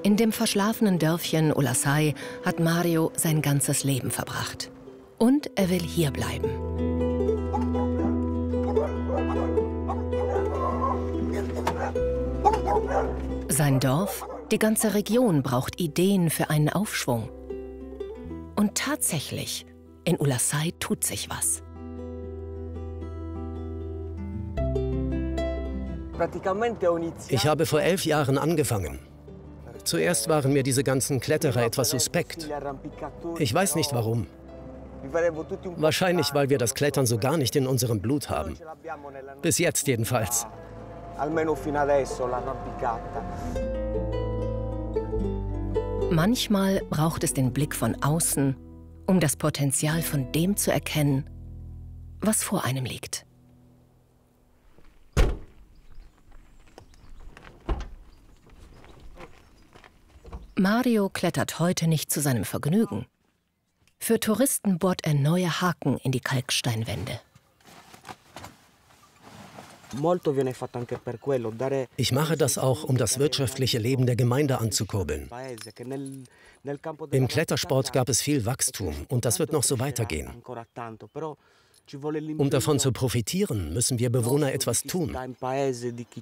In dem verschlafenen Dörfchen Olasai hat Mario sein ganzes Leben verbracht. Und er will hier bleiben. Sein Dorf, die ganze Region braucht Ideen für einen Aufschwung. Und tatsächlich, in Olasai tut sich was. Ich habe vor 11 Jahren angefangen. Zuerst waren mir diese ganzen Kletterer etwas suspekt. Ich weiß nicht warum. Wahrscheinlich, weil wir das Klettern so gar nicht in unserem Blut haben. Bis jetzt jedenfalls. Manchmal braucht es den Blick von außen, um das Potenzial von dem zu erkennen, was vor einem liegt. Mario klettert heute nicht zu seinem Vergnügen. Für Touristen bohrt er neue Haken in die Kalksteinwände. Ich mache das auch, um das wirtschaftliche Leben der Gemeinde anzukurbeln. Im Klettersport gab es viel Wachstum und das wird noch so weitergehen. Um davon zu profitieren, müssen wir Bewohner etwas tun.